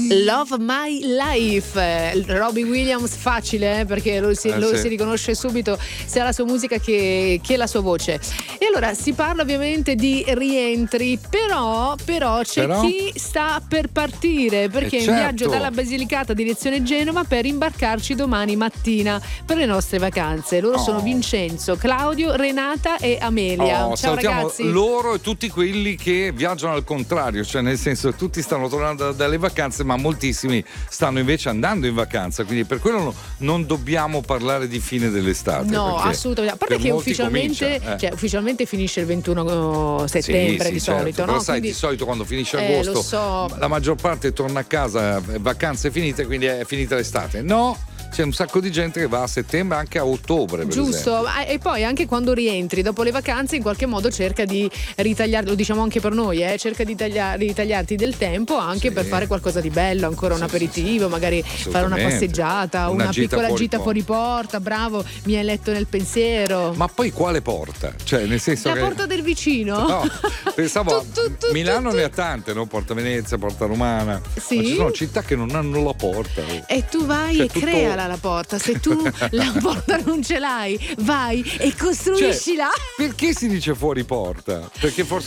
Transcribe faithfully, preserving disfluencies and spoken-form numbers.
Love My Life, Robbie Williams, facile, eh, perché lo, si, eh, lo sì. si riconosce subito sia la sua musica che, che la sua voce. E allora si parla ovviamente di rientri, però, però c'è Però? chi sta per partire, perché Eh, è in certo. viaggio dalla Basilicata direzione Genova per imbarcarci domani mattina per le nostre vacanze. Loro Oh. sono Vincenzo, Claudio, Renata e Amelia. Oh, Ciao salutiamo ragazzi. loro e tutti quelli che viaggiano al contrario, cioè nel senso tutti stanno tornando da- dalle vacanze, ma moltissimi stanno invece andando in vacanza, quindi per quello no- non dobbiamo parlare di fine dell'estate. No, perché assolutamente. A parte per che molti ufficialmente, comincia, eh. cioè, ufficialmente finisce il ventuno settembre Sì, di sì, certo, solito, però no? sai, Quindi- di solito quando finisce Eh, agosto lo so. la maggior parte torna a casa, eh, vacanze finite, quindi è finita l'estate. No, c'è un sacco di gente che va a settembre, anche a ottobre, per Giusto, esempio. Ah, e poi anche quando rientri dopo le vacanze in qualche modo cerca di ritagliarlo, lo diciamo anche per noi, eh, cerca di taglia- di ritagliarti del tempo anche Sì. per fare qualcosa di bello, ancora un Sì, aperitivo, sì, sì. magari fare una Assolutamente. passeggiata, Una una, gita piccola fuori gita porta. fuori porta, bravo, mi hai letto nel pensiero. Ma poi quale porta? Cioè, nel senso La che porta del vicino? No, pensavo Tu, tu, tu, Milano tu, ne tu. ha tante, no? Porta Venezia, Porta Romana. Sì? Ma ci sono città che non hanno la porta. E tu vai Cioè, e tutto- creala la porta. Se tu la porta non ce l'hai, vai e Cioè, costruiscila. perché si dice fuori porta? Perché forse